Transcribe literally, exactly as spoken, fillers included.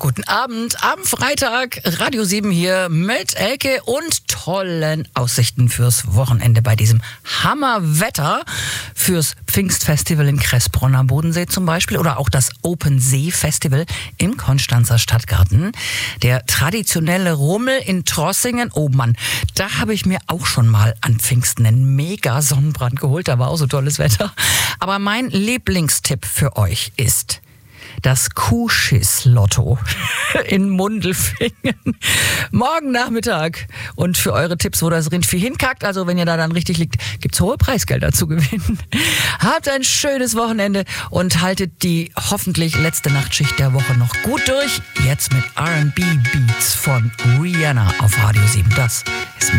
Guten Abend am Freitag, Radio sieben hier mit Elke und tollen Aussichten fürs Wochenende bei diesem Hammerwetter fürs Pfingstfestival in Kressbronn am Bodensee zum Beispiel oder auch das Open See Festival im Konstanzer Stadtgarten. Der traditionelle Rummel in Trossingen, oh Mann, da habe ich mir auch schon mal an Pfingsten einen mega Sonnenbrand geholt, da war auch so tolles Wetter. Aber mein Lieblingstipp für euch ist das Kuhschiss-Lotto in Mundelfingen. Morgen Nachmittag. Und für eure Tipps, wo das Rindvieh hinkackt, also wenn ihr da dann richtig liegt, gibt's hohe Preisgelder zu gewinnen. Habt ein schönes Wochenende und haltet die hoffentlich letzte Nachtschicht der Woche noch gut durch. Jetzt mit R and B Beats von Rihanna auf Radio sieben. Das ist